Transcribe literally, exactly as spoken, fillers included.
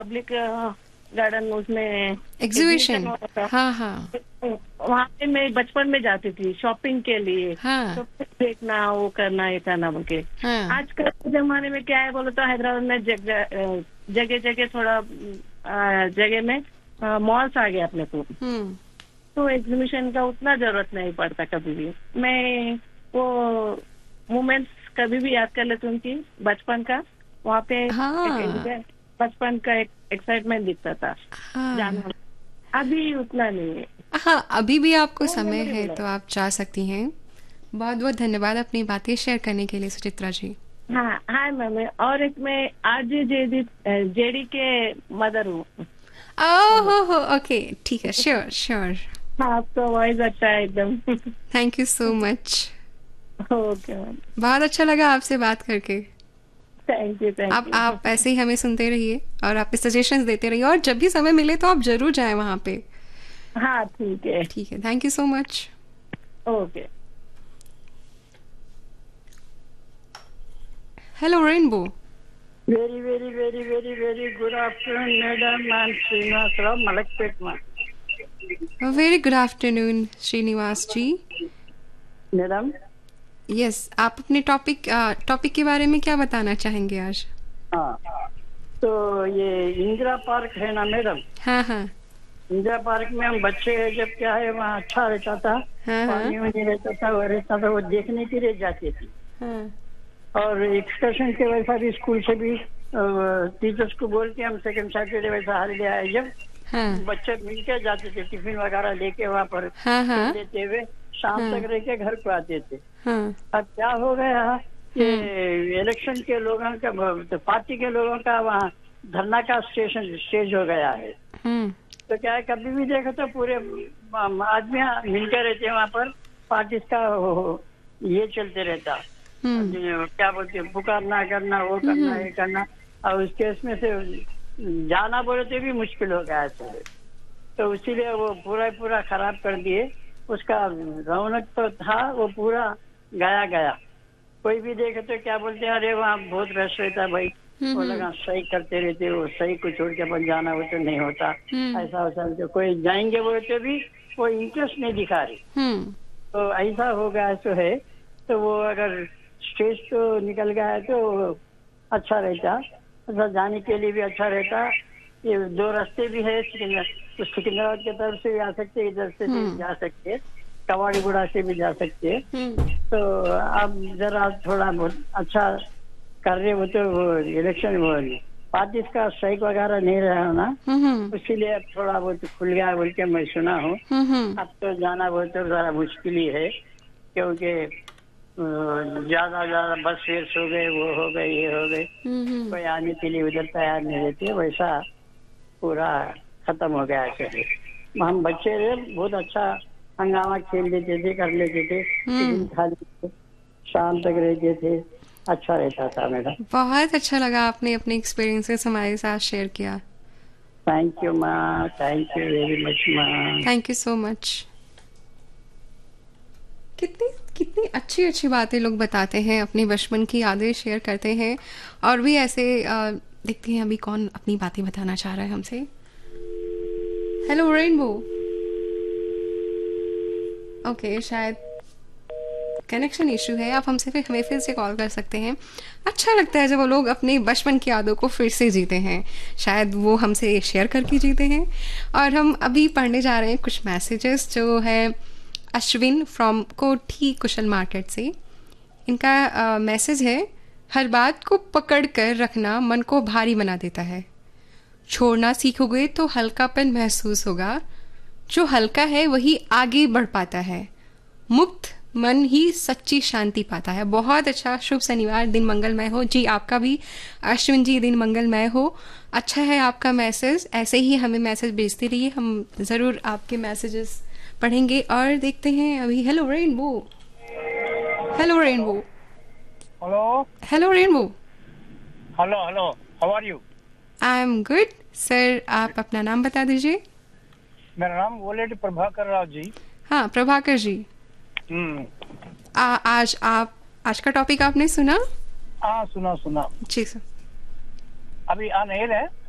Public garden उसमें exhibition. हो रहा था। हाँ हाँ वहाँ पे मैं बचपन में जाती थी शॉपिंग के लिए, हाँ तो देखना वो करना ये करना बोल के। हाँ। आजकल के जमाने में क्या है बोलो तो हैदराबाद में जगह जगह जगह थोड़ा अ, जगह में मॉल्स आ गए अपने को, हम्म। तो एग्जीबिशन का उतना जरूरत नहीं पड़ता कभी भी। मैं वो मोमेंट्स कभी भी याद कर लेती हूँ कि बचपन का वहाँ पे एक हाँ enjoy- बचपन का एक एक्साइटमेंट दिखता था हाँ जाना। अभी उतना नहीं है। हाँ। अभी भी आपको वो समय है मेमोरेबल है। तो आप जा सकती हैं। बहुत बहुत धन्यवाद अपनी बातें शेयर करने के लिए सुचित्रा जी। हाँ हाँ मैम, और एक मैं आरजे जेडी जेडी के मदर हूँ। ओह हो हो ओके ठीक है श्योर श्योर। हाँ, आपका वॉइस अच्छा है एकदम। Thank you so much. Okay ma'am, बहुत अच्छा लगा आपसे बात करके। थैंक यू थैंक आप यू। आप ऐसे ही हमें सुनते रहिए और आप सजेशंस देते रहिए और जब भी समय मिले तो आप जरूर जाएं वहाँ पे। हाँ ठीक है। ठीक है thank you so much. Okay. Hello rainbow. Very very very very very good afternoon madam, I am Srinivas Rao Malakpet में। वेरी गुड आफ्टरनून श्रीनिवास जी। मैडम, यस आप अपने टॉपिक टॉपिक के बारे में क्या बताना चाहेंगे आज? हाँ, तो ये इंदिरा पार्क है ना मैडम, हाँ हाँ इंदिरा पार्क में हम बच्चे जब क्या है वहाँ अच्छा रहता था, हाँ हाँ पानी वानी रहता था, वो रहता था, वो देखने के लिए जाते थे। हाँ और एक्सकर्शन के वैसा भी स्कूल से भी टीचर्स को बोल के हम सेकंड सैटरडे वैसा हॉलीडे आए जब हाँ बच्चे मिलके जाते थे, टिफिन वगैरह लेके वहाँ पर हाँ हाँ लेते हुए शाम हाँ। तक रह के घर को आते थे। हाँ अब क्या हो गया कि इलेक्शन के लोगों का तो पार्टी के लोगों का वहाँ धरना का स्टेशन स्टेज हो गया है। हम्म तो क्या है, कभी भी देखो तो पूरे आदमी मिलकर रहते हैं वहाँ पर, पार्टी का वो- ये चलते रहता, हम्म जो क्या बोलते हैं, पुकारना करना, वो करना, ये करना। और उस केस में से जाना बोले तो भी मुश्किल हो गया है। तो इसीलिए वो पूरा ही पूरा खराब कर दिए। उसका रौनक तो था, वो पूरा गया गया। कोई भी देखे तो क्या बोलते हैं, अरे वहाँ बहुत रश रहता है भाई, वो लगा सही करते रहते, वो सही को छोड़ के अपन जाना हो तो नहीं होता, हम्म ऐसा वैसा। तो कोई जाएंगे बोले तो भी वो इंटरेस्ट नहीं दिखा रही। हम्म तो ऐसा हो गया तो है। तो वो अगर स्टेज तो निकल गया है तो अच्छा रहता, अच्छा जाने के लिए भी अच्छा रहता। ये दो रास्ते भी है, सिकंदर तो सिकंदराबाद की तरफ से भी आ सकते, इधर से भी जा सकते, कवाड़ीगुड़ा से भी जा सकते। हम्म तो अब जरा थोड़ा बहुत अच्छा कर रहे हो तो वो इलेक्शन वो पार्टी का स्ट्राइक वगैरह नहीं रहा ना, हम्म इसीलिए अब थोड़ा बहुत खुल गया बोल के मैं सुना हूँ। हम्म अब तो जाना बहुत तो जरा मुश्किल ही है, क्योंकि अ, ज्यादा ज्यादा बस फेर्स हो गए, वो हो गए, ये हो गए, हम्म कोई आने के लिए उधर तैयार नहीं रहते, वैसा पूरा खत्म हो गया है। हम बच्चे थे, बहुत अच्छा हंगामा खेल लेते थे, कर लेते थे, टिफिन खा लेते थे, शाम तक रहते थे, अच्छा रहता था मैडम। बहुत अच्छा लगा आपने अपने एक्सपीरियंसेस हमारे साथ शेयर किया। थैंक यू माँ, थैंक यू वेरी मच माँ। Thank you so much. कितनी कितनी अच्छी अच्छी बातें लोग बताते हैं, अपनी बचपन की यादें शेयर करते हैं। और भी ऐसे अ, देखते हैं अभी कौन अपनी बातें बताना चाह रहा है हमसे। Hello rainbow. ओके शायद कनेक्शन इशू है, आप हमसे फिर हमें फिर से कॉल कर सकते हैं। अच्छा लगता है जब वो लोग अपनी बचपन की यादों को फिर से जीते हैं, शायद वो हमसे शेयर करके जीते हैं। और हम अभी पढ़ने जा रहे हैं कुछ मैसेजेस जो है अश्विन फ्रॉम कोठी कुशल मार्केट से। इनका मैसेज है, हर बात को पकड़ कर रखना मन को भारी बना देता है, छोड़ना सीखोगे तो हल्कापन महसूस होगा, जो हल्का है वही आगे बढ़ पाता है, मुक्त मन ही सच्ची शांति पाता है। बहुत अच्छा, शुभ शनिवार, दिन मंगलमय हो जी। आपका भी अश्विन जी दिन मंगलमय हो। अच्छा है आपका मैसेज, ऐसे ही हमें मैसेज भेजते रहिए, हम ज़रूर आपके मैसेजेस पढ़ेंगे। और देखते हैं अभी। Hello rainbow. Hello rainbow. Hello hello rainbow. Hello hello, how are you? I am good sir, आप अपना नाम बता दीजिए। मेरा नाम वोलेट प्रभाकर राव जी। हाँ प्रभाकर जी। हम्म। आ, आज आप आज का टॉपिक आपने सुना? हाँ सुना सुना। जी सर। अभी ऑन एयर है।